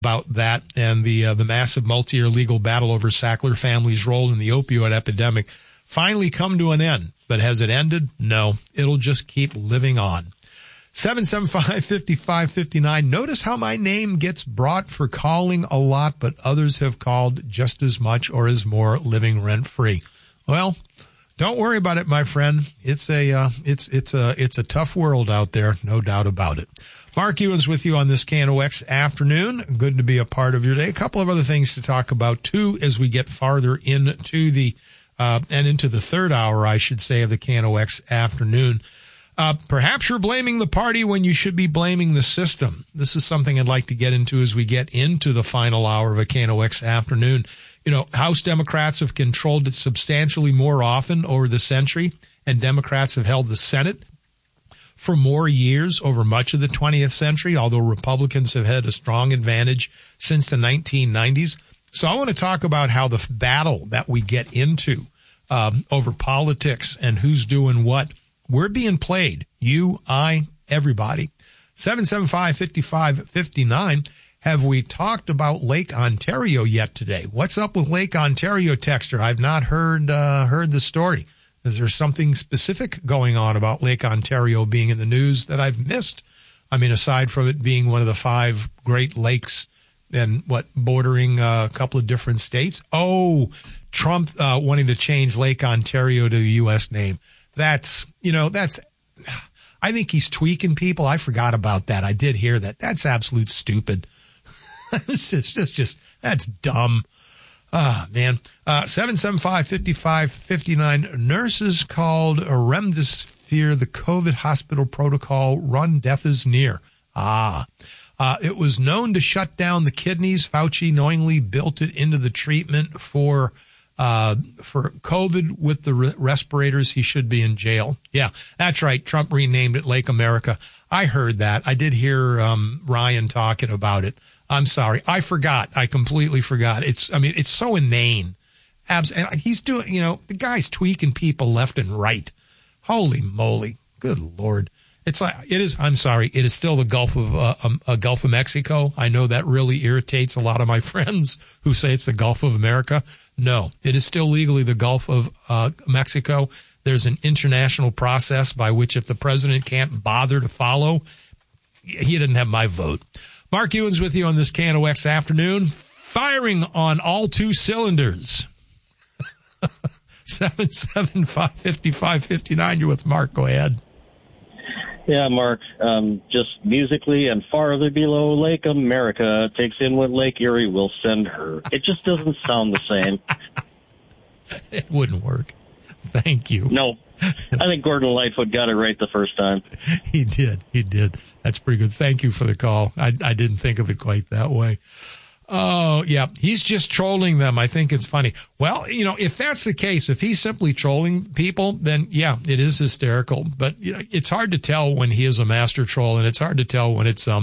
about that and the massive multi-year legal battle over Sackler family's role in the opioid epidemic finally come to an end. But has it ended? No, it'll just keep living on. 775-5559. Notice how my name gets brought for calling a lot, but others have called just as much or as more, living rent free. Well, don't worry about it, my friend. It's a tough world out there, no doubt about it. Mark Ewens with you on this KNOX afternoon. Good to be a part of your day. A couple of other things to talk about too as we get farther into the into the third hour, I should say, of the KNOX afternoon. Perhaps you're blaming the party when you should be blaming the system. This is something I'd like to get into as we get into the final hour of a KNOX afternoon. You know, House Democrats have controlled it substantially more often over the century, and Democrats have held the Senate for more years over much of the 20th century, although Republicans have had a strong advantage since the 1990s. So I want to talk about how the battle that we get into over politics and who's doing what, we're being played. You, I, everybody. 775-5559. Have we talked about Lake Ontario yet today? What's up with Lake Ontario, texter? I've not heard the story. Is there something specific going on about Lake Ontario being in the news that I've missed? I mean, aside from it being one of the 5 Great Lakes and bordering a couple of different states. Oh, Trump wanting to change Lake Ontario to a U.S. name. I think he's tweaking people. I forgot about that. I did hear that. That's absolute stupid. That's dumb. Ah, man. 775-5559. Nurses called Remdesivir the COVID hospital protocol run. Death is near. It was known to shut down the kidneys. Fauci knowingly built it into the treatment for COVID with the respirators. He should be in jail. Yeah, that's right. Trump renamed it Lake America. I heard that. I did hear Ryan talking about it. I'm sorry. I forgot. I completely forgot. It's so inane. He's doing, the guy's tweaking people left and right. Holy moly. Good Lord. It's like, it is, I'm sorry. It is still the Gulf of Mexico. I know that really irritates a lot of my friends who say it's the Gulf of America. No, it is still legally the Gulf of Mexico. There's an international process by which if the president can't bother to follow, he didn't have my vote. Mark Ewens with you on this KNOX afternoon, firing on all 2 cylinders. 775-5559. You're with Mark. Go ahead. Yeah, Mark, just musically and farther below Lake America takes in what Lake Erie will send her. It just doesn't sound the same. It wouldn't work. Thank you. No. I think Gordon Lightfoot got it right the first time. He did. That's pretty good. Thank you for the call. I didn't think of it quite that way. Oh, yeah. He's just trolling them. I think it's funny. Well, if that's the case, if he's simply trolling people, then yeah, it is hysterical. But it's hard to tell when he is a master troll, and it's hard to tell when it's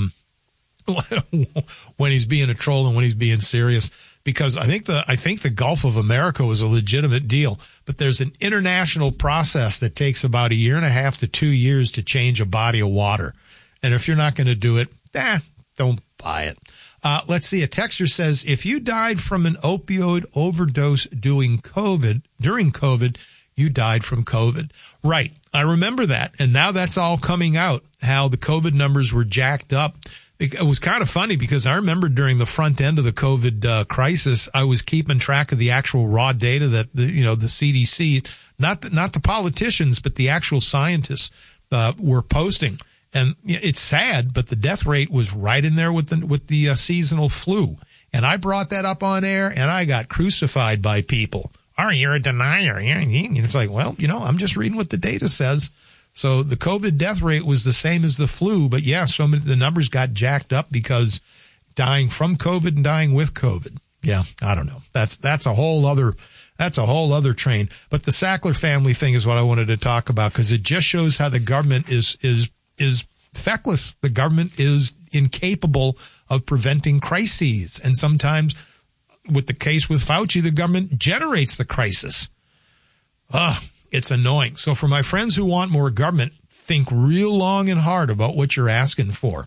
when he's being a troll and when he's being serious. Because I think the Gulf of America was a legitimate deal, but there's an international process that takes about 1.5 to 2 years to change a body of water. And if you're not going to do it, don't buy it. Let's see. A texter says, if you died from an opioid overdose during COVID, you died from COVID. Right. I remember that. And now that's all coming out, how the COVID numbers were jacked up. It was kind of funny because I remember during the front end of the COVID crisis, I was keeping track of the actual raw data that the CDC, not the politicians, but the actual scientists were posting. And it's sad, but the death rate was right in there with the seasonal flu. And I brought that up on air, and I got crucified by people. Oh, you're a denier. And it's like, well, I'm just reading what the data says. So the COVID death rate was the same as the flu, but yeah, the numbers got jacked up because dying from COVID and dying with COVID. Yeah, I don't know. That's a whole other train. But the Sackler family thing is what I wanted to talk about because it just shows how the government is feckless. The government is incapable of preventing crises. And sometimes with the case with Fauci, the government generates the crisis. It's annoying. So for my friends who want more government, think real long and hard about what you're asking for.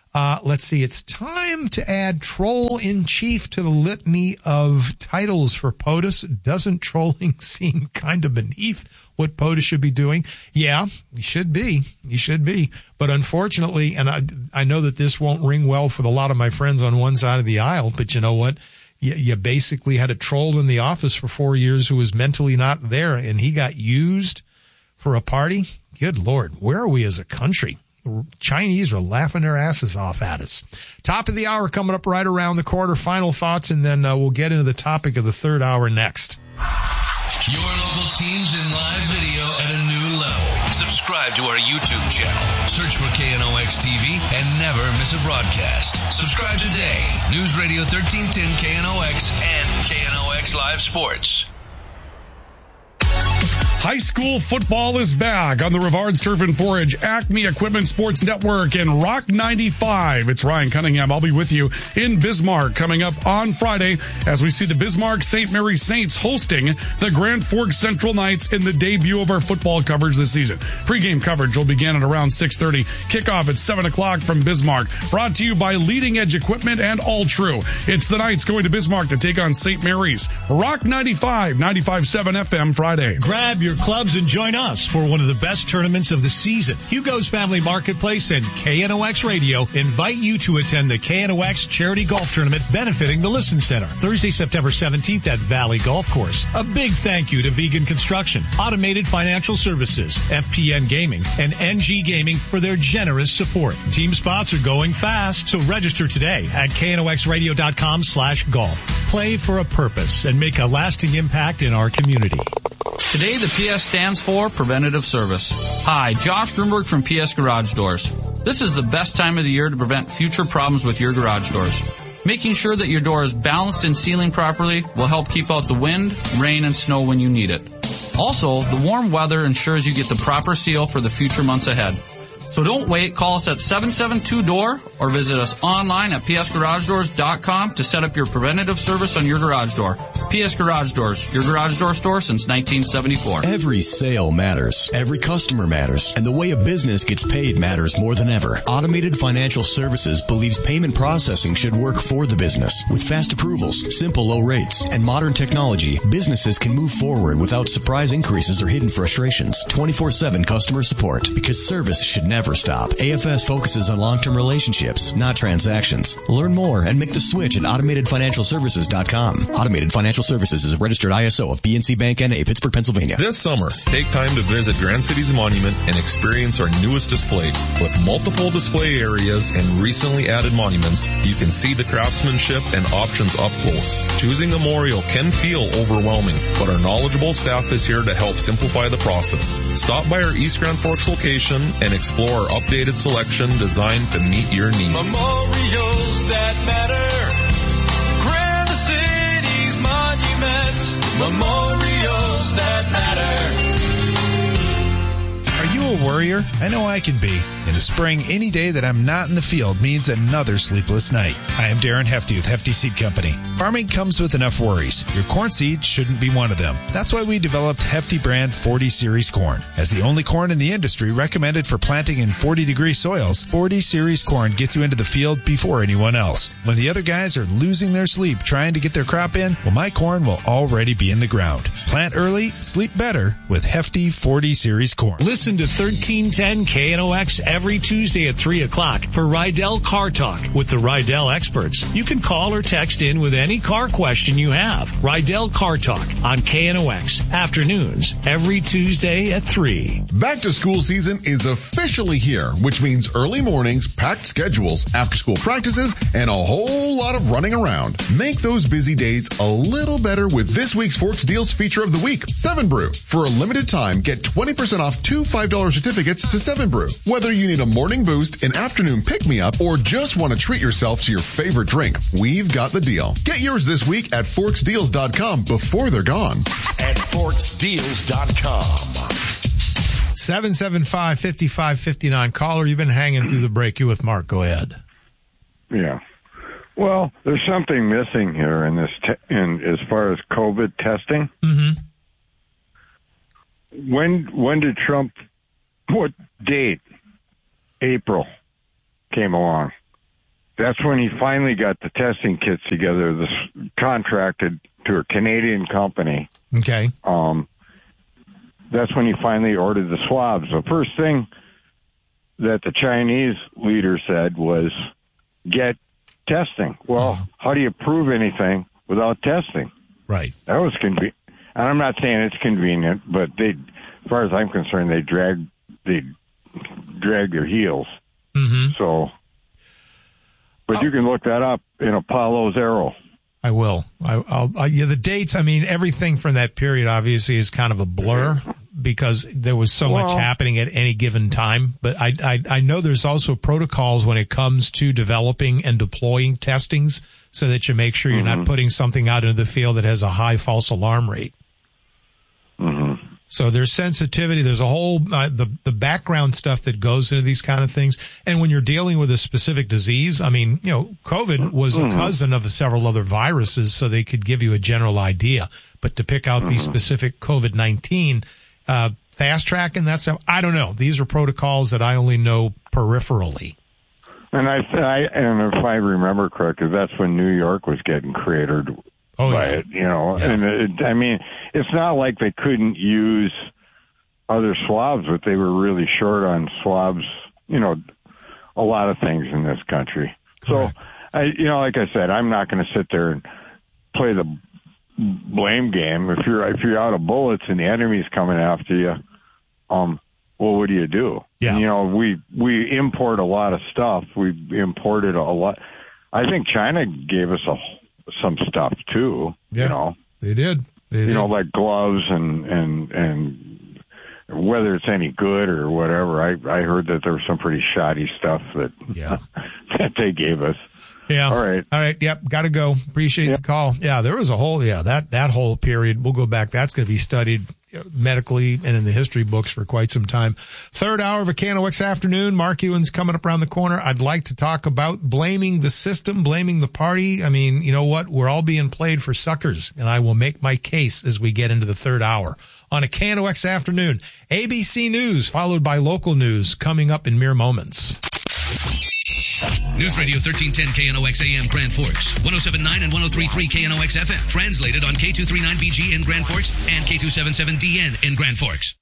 Let's see. It's time to add troll-in-chief to the litany of titles for POTUS. Doesn't trolling seem kind of beneath what POTUS should be doing? Yeah, you should be. You should be. But unfortunately, and I know that this won't ring well for a lot of my friends on one side of the aisle, but you know what? You basically had a troll in the office for 4 years who was mentally not there, and he got used for a party. Good Lord, where are we as a country? Chinese are laughing their asses off at us. Top of the hour coming up right around the corner. Final thoughts, and then we'll get into the topic of the third hour next. Your local teams in live video at a new level. Subscribe to our YouTube channel. Search for KNOX TV and never miss a broadcast. Subscribe today. News Radio 1310 KNOX and KNOX Live Sports. High school football is back on the Rivards Turf and Forage, Acme Equipment Sports Network, and Rock 95. It's Ryan Cunningham. I'll be with you in Bismarck coming up on Friday as we see the Bismarck St. Mary Saints hosting the Grand Forks Central Knights in the debut of our football coverage this season. Pre-game coverage will begin at around 6:30. Kickoff at 7 o'clock from Bismarck. Brought to you by Leading Edge Equipment and All True. It's the Knights going to Bismarck to take on St. Mary's. Rock 95, 95.7 FM Friday. Grab your clubs and join us for one of the best tournaments of the season. Hugo's Family Marketplace and KNOX Radio invite you to attend the KNOX Charity Golf Tournament benefiting the Listen Center, Thursday, September 17th at Valley Golf Course. A big thank you to Vegan Construction, Automated Financial Services, FPN Gaming, and NG Gaming for their generous support. Team spots are going fast, so register today at knoxradio.com/golf. Play for a purpose and make a lasting impact in our community. Today, the PS stands for Preventative Service. Hi, Josh Grunberg from PS Garage Doors. This is the best time of the year to prevent future problems with your garage doors. Making sure that your door is balanced and sealing properly will help keep out the wind, rain, and snow when you need it. Also, the warm weather ensures you get the proper seal for the future months ahead. So don't wait. Call us at 772-DOOR or visit us online at psgaragedoors.com to set up your preventative service on your garage door. PS Garage Doors, your garage door store since 1974. Every sale matters. Every customer matters. And the way a business gets paid matters more than ever. Automated Financial Services believes payment processing should work for the business. With fast approvals, simple low rates, and modern technology, businesses can move forward without surprise increases or hidden frustrations. 24/7 customer support, because service should never stop. AFS focuses on long-term relationships, not transactions. Learn more and make the switch at automatedfinancialservices.com. Automated Financial Services is a registered ISO of PNC Bank N.A., Pittsburgh, Pennsylvania. This summer, take time to visit Grand Cities Monument and experience our newest displays. With multiple display areas and recently added monuments, you can see the craftsmanship and options up close. Choosing a memorial can feel overwhelming, but our knowledgeable staff is here to help simplify the process. Stop by our East Grand Forks location and explore our updated selection designed to meet your needs. Memorials that matter. Grand Cities Monument. Memorials that matter. Are you a worrier? I know I can be. In the spring, any day that I'm not in the field means another sleepless night. I am Darren Hefty with Hefty Seed Company. Farming comes with enough worries. Your corn seed shouldn't be one of them. That's why we developed Hefty brand 40 Series corn. As the only corn in the industry recommended for planting in 40-degree soils, 40 Series corn gets you into the field before anyone else. When the other guys are losing their sleep trying to get their crop in, well, my corn will already be in the ground. Plant early, sleep better with Hefty 40 Series corn. Listen to 1310 KNOX every Tuesday at 3 o'clock for Rydell Car Talk with the Rydell experts. You can call or text in with any car question you have. Rydell Car Talk on KNOX afternoons every Tuesday at 3. Back to school season is officially here, which means early mornings, packed schedules, after-school practices, and a whole lot of running around. Make those busy days a little better with this week's Forks Deals feature of the week, 7 Brew. For a limited time, get 20% off 2 $5 certificates to 7 Brew. Whether you need a morning boost, an afternoon pick-me-up, or just want to treat yourself to your favorite drink, we've got the deal. Get yours this week at forksdeals.com before they're gone. At forksdeals.com. 775-5559. Caller, you've been hanging through the break. You with Mark. Go ahead. Yeah. Well, there's something missing here in this, in as far as COVID testing. Mm-hmm. When did Trump, what date? April came along. that's when he finally got the testing kits together, this contracted to a Canadian company. Okay. That's when he finally ordered the swabs. The first thing that the Chinese leader said was, get testing. Well, how do you prove anything without testing? Right. That was convenient. And I'm not saying it's convenient, but as far as I'm concerned, they drag their heels. Mm-hmm. So, but you can look that up in Apollo's Arrow. I will. Yeah, the dates, I mean, everything from that period obviously is kind of a blur because there was so much happening at any given time. But I know there's also protocols when it comes to developing and deploying testings so that you make sure you're not putting something out into the field that has a high false alarm rate. Mm-hmm. So there's sensitivity. There's a whole, the background stuff that goes into these kind of things. And when you're dealing with a specific disease, I mean, COVID was a cousin of several other viruses, so they could give you a general idea. But to pick out the specific COVID-19, fast tracking, that stuff, I don't know. These are protocols that I only know peripherally. And and if I remember correctly, that's when New York was getting cratered. It, and I mean, it's not like they couldn't use other swabs, but they were really short on swabs, a lot of things in this country. Correct. So, like I said, I'm not going to sit there and play the blame game. If you're out of bullets and the enemy's coming after you, well, what do you do? Yeah. We import a lot of stuff. We imported a lot. I think China gave us some stuff too. Yeah, they did. Like gloves and whether it's any good or whatever. I heard that there was some pretty shoddy stuff that that they gave us. Yeah. All right. Yep. Got to go. Appreciate the call. Yeah. There was a whole, that whole period. We'll go back. That's going to be studied medically and in the history books for quite some time. Third hour of a KNOX afternoon. Mark Ewan's coming up around the corner. I'd like to talk about blaming the system, blaming the party. I mean, you know what? We're all being played for suckers, and I will make my case as we get into the third hour on a KNOX afternoon. ABC News followed by local news coming up in mere moments. News Radio 1310 KNOX AM Grand Forks, 107.9 and 103.3 KNOX FM. Translated on K239BG in Grand Forks and K277DN in Grand Forks.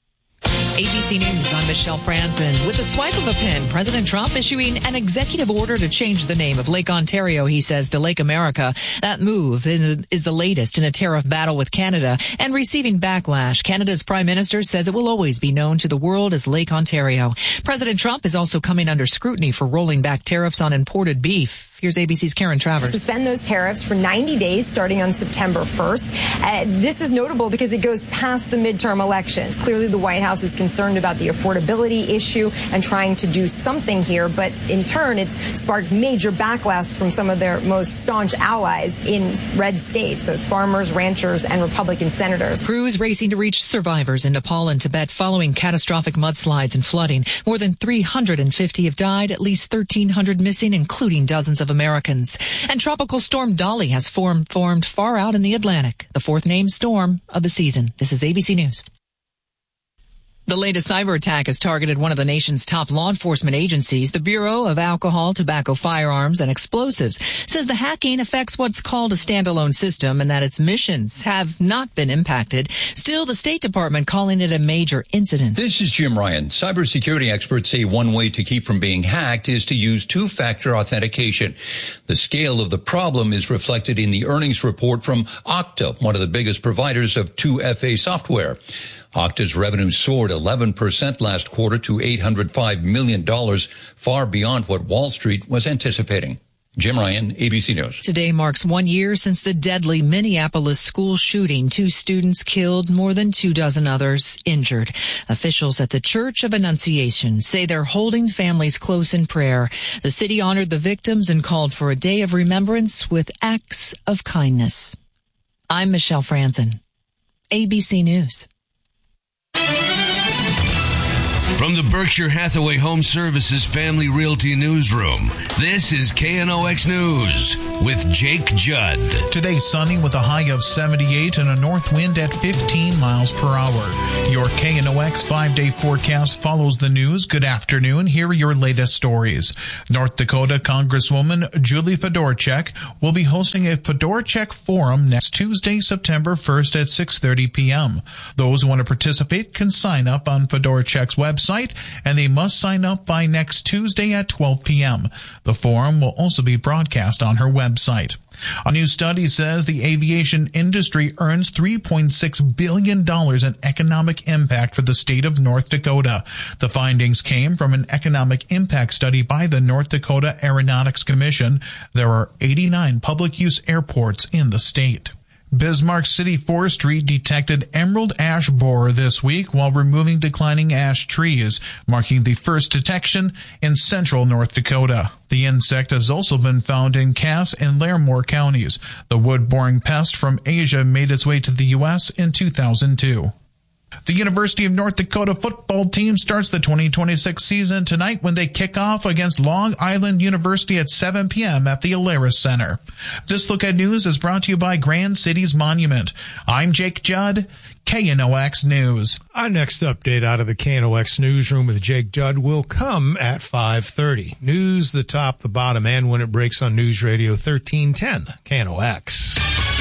ABC News, I'm Michelle Franzen. With the swipe of a pen, President Trump issuing an executive order to change the name of Lake Ontario, he says, to Lake America. That move is the latest in a tariff battle with Canada and receiving backlash. Canada's Prime Minister says it will always be known to the world as Lake Ontario. President Trump is also coming under scrutiny for rolling back tariffs on imported beef. Here's ABC's Karen Travers. Suspend those tariffs for 90 days starting on September 1st. This is notable because it goes past the midterm elections. Clearly, the White House is concerned about the affordability issue and trying to do something here. But in turn, it's sparked major backlash from some of their most staunch allies in red states, those farmers, ranchers, and Republican senators. Crews racing to reach survivors in Nepal and Tibet following catastrophic mudslides and flooding. More than 350 have died, at least 1,300 missing, including dozens of Americans. And Tropical Storm Dolly has formed far out in the Atlantic, the fourth named storm of the season. This is ABC News. The latest cyber attack has targeted one of the nation's top law enforcement agencies. The Bureau of Alcohol, Tobacco, Firearms, and Explosives says the hacking affects what's called a standalone system and that its missions have not been impacted. Still, the State Department calling it a major incident. This is Jim Ryan. Cybersecurity experts say one way to keep from being hacked is to use two-factor authentication. The scale of the problem is reflected in the earnings report from Okta, one of the biggest providers of 2FA software. Okta's revenue soared 11% last quarter to $805 million, far beyond what Wall Street was anticipating. Jim Ryan, ABC News. Today marks 1 year since the deadly Minneapolis school shooting. 2 students killed, more than 24 others injured. Officials at the Church of Annunciation say they're holding families close in prayer. The city honored the victims and called for a day of remembrance with acts of kindness. I'm Michelle Franzen, ABC News. From the Berkshire Hathaway Home Services Family Realty Newsroom, this is KNOX News with Jake Judd. Today, sunny with a high of 78 and a north wind at 15 miles per hour. Your KNOX 5-day forecast follows the news. Good afternoon. Here are your latest stories. North Dakota Congresswoman Julie Fedorchak will be hosting a Fedorchak Forum next Tuesday, September 1st at 6:30 p.m. Those who want to participate can sign up on Fedorchak's website, and they must sign up by next Tuesday at 12 p.m. The forum will also be broadcast on her website. A new study says the aviation industry earns $3.6 billion in economic impact for the state of North Dakota. The findings came from an economic impact study by the North Dakota Aeronautics Commission. There are 89 public use airports in the state. Bismarck City Forestry detected emerald ash borer this week while removing declining ash trees, marking the first detection in central North Dakota. The insect has also been found in Cass and Larimore counties. The wood-boring pest from Asia made its way to the U.S. in 2002. The University of North Dakota football team starts the 2026 season tonight when they kick off against Long Island University at 7 p.m. at the Alerus Center. This Look at News is brought to you by Grand Cities Monument. I'm Jake Judd, KNOX News. Our next update out of the KNOX newsroom with Jake Judd will come at 5:30. News, the top, the bottom, and when it breaks on News Radio 1310, KNOX.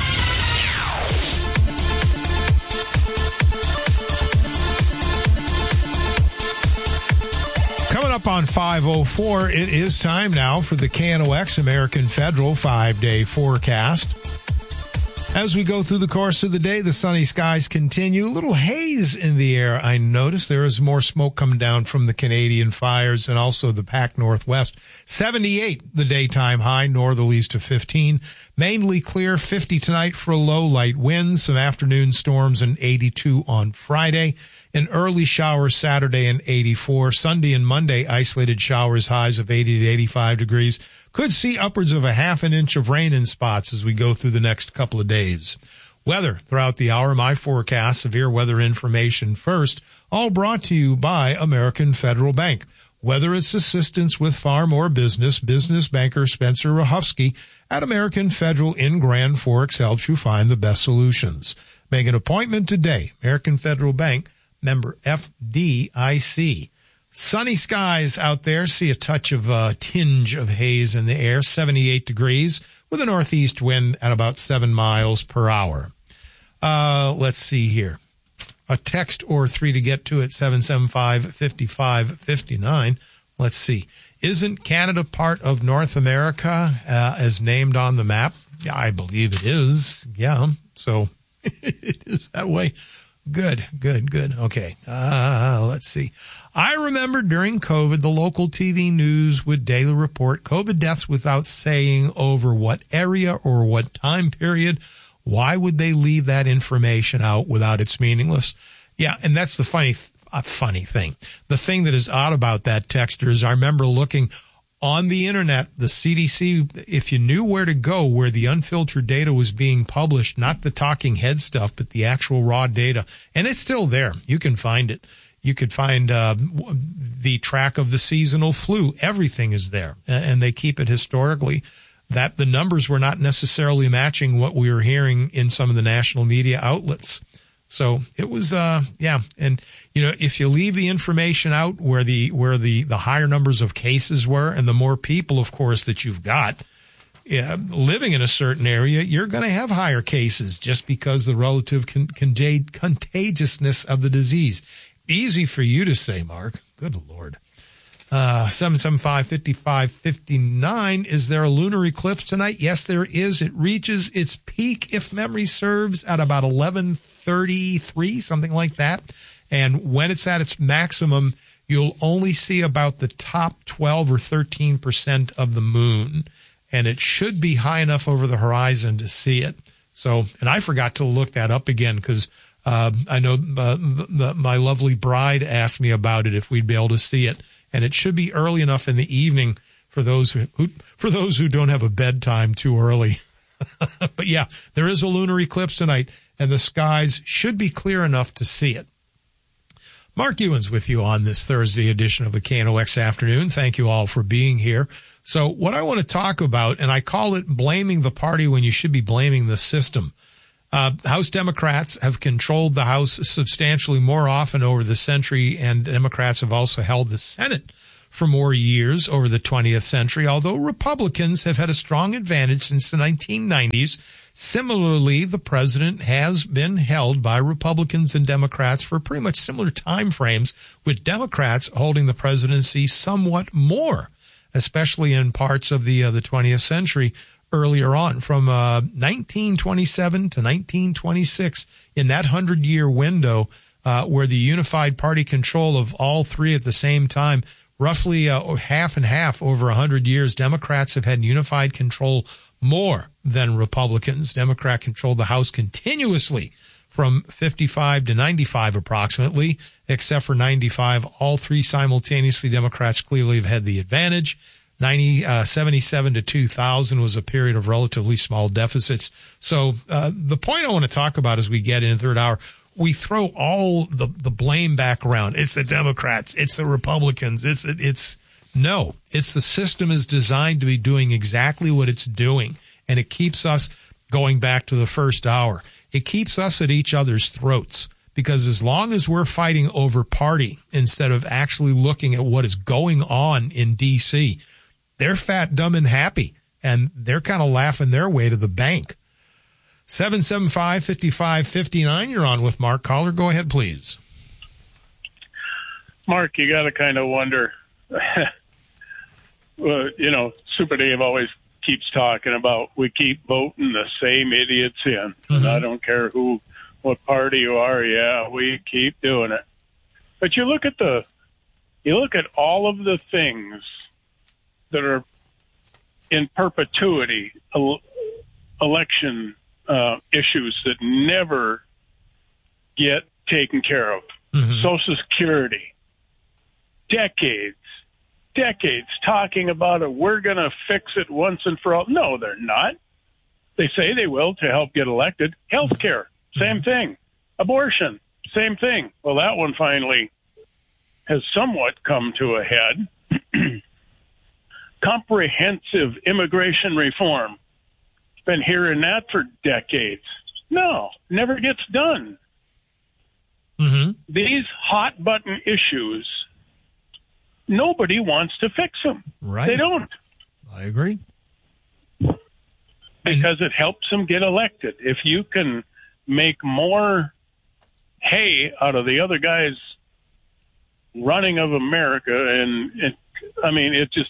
Up on 5:04, it is time now for the KNOX American Federal 5-day forecast. As we go through the course of the day, the sunny skies continue. A little haze in the air. I noticed there is more smoke coming down from the Canadian fires and also the Pac Northwest. 78, the daytime high, northerlies to 15. Mainly clear, 50 tonight for a low, light winds, some afternoon storms, and 82 on Friday. An early shower Saturday and 84. Sunday and Monday, isolated showers, highs of 80 to 85 degrees. Could see upwards of a half an inch of rain in spots as we go through the next couple of days. Weather throughout the hour, my forecast, severe weather information first, all brought to you by American Federal Bank. Whether it's assistance with farm or business banker Spencer Rahofsky at American Federal in Grand Forks helps you find the best solutions. Make an appointment today. American Federal Bank, member FDIC. Sunny skies out there. See a touch of tinge of haze in the air. 78 degrees with a northeast wind at about 7 miles per hour. Let's see here. A text or three to get to it, 775-5559. Let's see. Isn't Canada part of North America as named on the map? Yeah, I believe it is. Yeah, so it is that way. Good. Okay. Let's see. I remember during COVID, the local TV news would daily report COVID deaths without saying over what area or what time period. Why would they leave that information out without it's meaningless? Yeah, and that's the funny thing. The thing that is odd about that, texter, is I remember looking on the internet, the CDC, if you knew where to go, where the unfiltered data was being published, not the talking head stuff, but the actual raw data, and it's still there. You can find it. You could find the track of the seasonal flu. Everything is there, and they keep it historically. That the numbers were not necessarily matching what we were hearing in some of the national media outlets. So it was, yeah. And, you know, if you leave the information out where the higher numbers of cases were and the more people, of course, that you've got living in a certain area, you're going to have higher cases just because the relative contagiousness of the disease. Easy for you to say, Mark. Good Lord. 775-5559. Is there a lunar eclipse tonight? Yes, there is. It reaches its peak, if memory serves, at about 11:33, something like that. And when it's at its maximum, you'll only see about the top 12 or 13% of the moon. And it should be high enough over the horizon to see it. So, and I forgot to look that up again because I know my lovely bride asked me about it, if we'd be able to see it. And it should be early enough in the evening for those who don't have a bedtime too early. But yeah, there is a lunar eclipse tonight, and the skies should be clear enough to see it. Mark Ewens with you on this Thursday edition of the KNOX Afternoon. Thank you all for being here. So what I want to talk about, and I call it blaming the party when you should be blaming the system. House Democrats have controlled the House substantially more often over the century, and Democrats have also held the Senate for more years over the 20th century, although Republicans have had a strong advantage since the 1990s. Similarly, the president has been held by Republicans and Democrats for pretty much similar time frames, with Democrats holding the presidency somewhat more, especially in parts of the 20th century earlier on, from 1927 to 1926, in that 100-year window where the unified party control of all three at the same time, roughly half and half over 100 years, Democrats have had unified control more than Republicans. Democrat controlled the House continuously from 55 to 95 approximately, except for 95. All three simultaneously, Democrats clearly have had the advantage. 77 to 2000 was a period of relatively small deficits. So the point I want to talk about as we get in the third hour, we throw all the blame back around. It's the Democrats. It's the Republicans. No, it's the system is designed to be doing exactly what it's doing. And it keeps us going back to the first hour. It keeps us at each other's throats, because as long as we're fighting over party instead of actually looking at what is going on in D.C., they're fat, dumb, and happy, and they're kind of laughing their way to the bank. 775-5559, you're on with Mark. Caller, go ahead, please. Mark, you got to kind of wonder, well, Super Dave always keeps talking about we keep voting the same idiots in. And I don't care what party you are, yeah, we keep doing it. But you look at all of the things that are in perpetuity, election issues that never get taken care of. Social Security, decades talking about it. We're going to fix it once and for all. No, they're not. They say they will to help get elected. Healthcare, same thing. Abortion, same thing. Well, that one finally has somewhat come to a head. Comprehensive immigration reform. Been hearing that for decades. No, never gets done. These hot button issues, nobody wants to fix them. Right. They don't. I agree. Because it helps them get elected. If you can make more hay out of the other guy's running of America, it just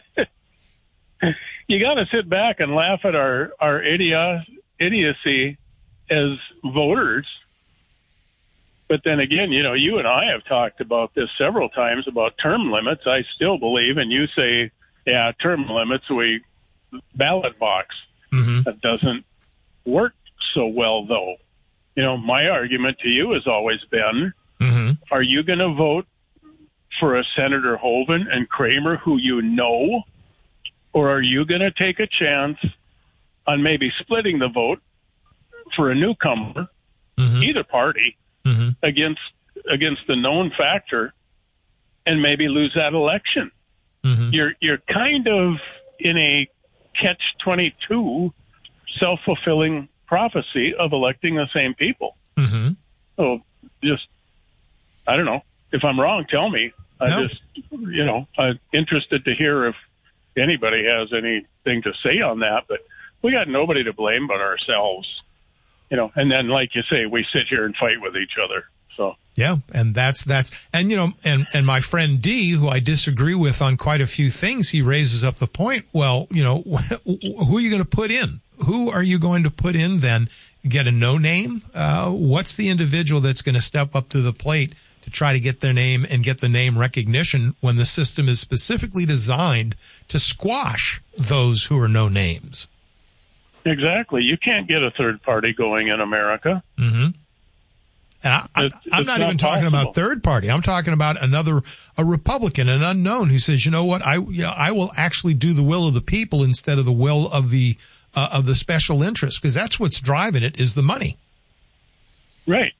you got to sit back and laugh at our idiocy as voters. But then again, you and I have talked about this several times about term limits. I still believe, and you say, yeah, term limits, ballot box. That doesn't work so well, though. My argument to you has always been, are you going to vote for a Senator Hoeven and Kramer who you know, or are you going to take a chance on maybe splitting the vote for a newcomer, either party, against the known factor, and maybe lose that election? You're kind of in a catch-22 self-fulfilling prophecy of electing the same people. So I don't know. If I'm wrong, tell me. I'm interested to hear if anybody has anything to say on that, but we got nobody to blame but ourselves. And then, like you say, we sit here and fight with each other. So yeah, and that's and my friend D, who I disagree with on quite a few things, he raises up the point. Well, who are you going to put in? Who are you going to put in then? Get a no name? What's the individual that's going to step up to the plate to try to get their name and get the name recognition when the system is specifically designed to squash those who are no names? Exactly. You can't get a third party going in America. And I'm not even talking about third party. I'm talking about a Republican, an unknown, who says, you know what, I will actually do the will of the people instead of the will of the special interest, because that's what's driving it, is the money. Right.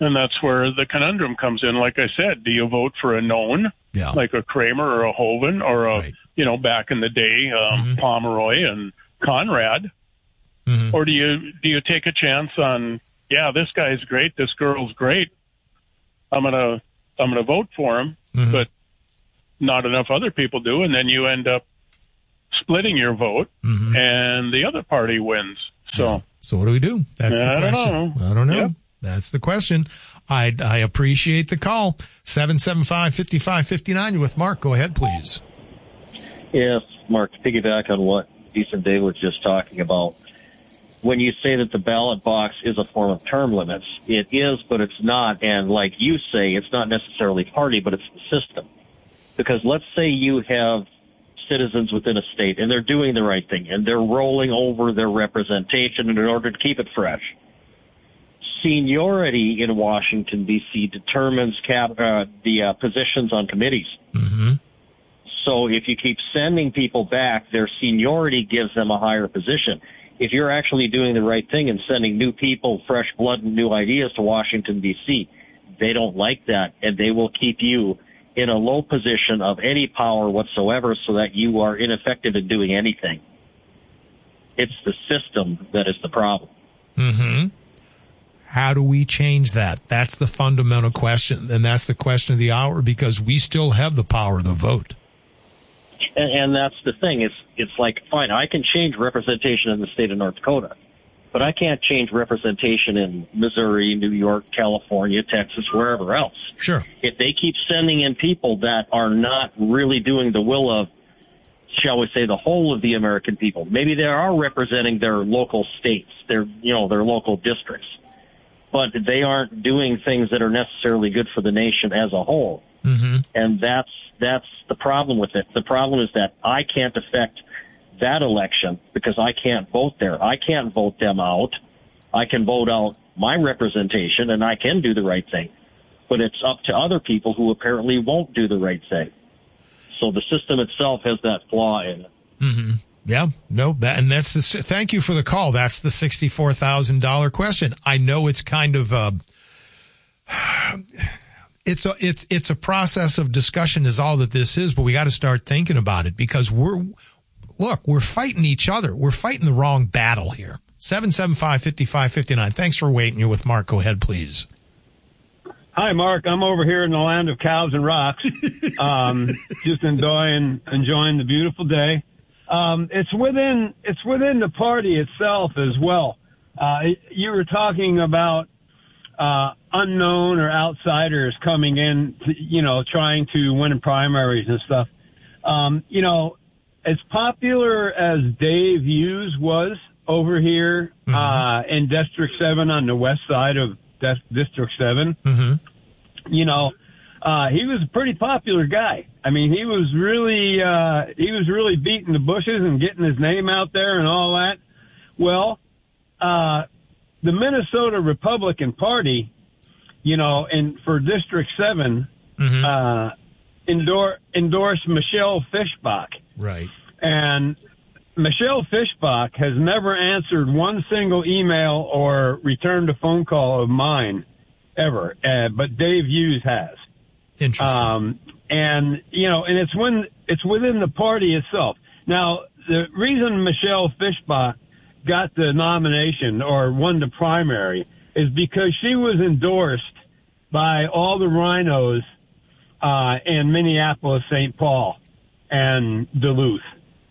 And that's where the conundrum comes in. Like I said, do you vote for a known, like a Kramer or a Hoeven or a, back in the day, Pomeroy and Conrad? Or do you take a chance on, this guy's great, this girl's great, I'm gonna vote for him, but not enough other people do, and then you end up splitting your vote, and the other party wins. So what do we do? That's the question. I don't know. Yep. That's the question. I appreciate the call. 775-5559. You're with Mark. Go ahead, please. Yes, Mark, to piggyback on what Decent Dave was just talking about, when you say that the ballot box is a form of term limits, it is, but it's not. And like you say, it's not necessarily party, but it's the system. Because let's say you have citizens within a state and they're doing the right thing and they're rolling over their representation in order to keep it fresh. Seniority in Washington, D.C. determines the positions on committees. So if you keep sending people back, their seniority gives them a higher position. If you're actually doing the right thing and sending new people, fresh blood, and new ideas to Washington, D.C., they don't like that, and they will keep you in a low position of any power whatsoever so that you are ineffective in doing anything. It's the system that is the problem. How do we change that? That's the fundamental question, and that's the question of the hour, because we still have the power to vote. And that's the thing. It's like, fine, I can change representation in the state of North Dakota, but I can't change representation in Missouri, New York, California, Texas, wherever else. Sure. If they keep sending in people that are not really doing the will of, shall we say, the whole of the American people, maybe they are representing their local states, their local districts, but they aren't doing things that are necessarily good for the nation as a whole. And that's the problem with it. The problem is that I can't affect that election because I can't vote there. I can't vote them out. I can vote out my representation, and I can do the right thing. But it's up to other people who apparently won't do the right thing. So the system itself has that flaw in it. Yeah, no, thank you for the call. That's the $64,000 question. I know it's kind of it's a process of discussion is all that this is, but we got to start thinking about it because we're fighting each other. We're fighting the wrong battle here. 775-5559. Thanks for waiting. You're with Mark. Go ahead, please. Hi, Mark. I'm over here in the land of cows and rocks. Just enjoying the beautiful day. It's within the party itself as well. You were talking about unknown or outsiders coming in, trying to win in primaries and stuff. As popular as Dave Hughes was over here in District 7 on the west side of District 7, he was a pretty popular guy. I mean, he was really beating the bushes and getting his name out there and all that. Well, the Minnesota Republican Party, and for District 7, endorsed Michelle Fischbach. Right. And Michelle Fischbach has never answered one single email or returned a phone call of mine ever, but Dave Hughes has. Interesting. And it's within the party itself. Now, the reason Michelle Fischbach got the nomination or won the primary is because she was endorsed by all the rhinos in Minneapolis, St. Paul, and Duluth.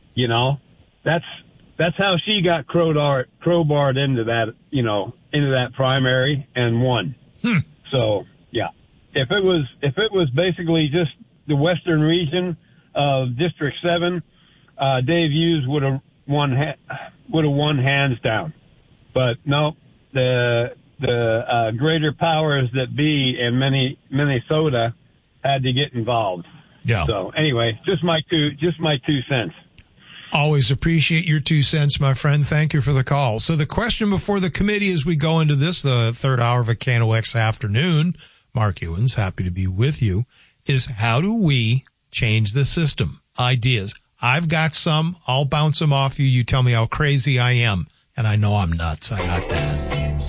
That's how she got crowbarred into that primary and won. So yeah, if it was basically just the western region of District 7, Dave Hughes would have won hands down. But no, the greater powers that be in Minnesota had to get involved. Yeah. So anyway, just my 2 cents. Always appreciate your 2 cents, my friend. Thank you for the call. So the question before the committee as we go into this, the third hour of a KNOX afternoon, Mark Ewens, happy to be with you, is how do we change the system? Ideas. I've got some. I'll bounce them off you. You tell me how crazy I am. And I know I'm nuts. I got that.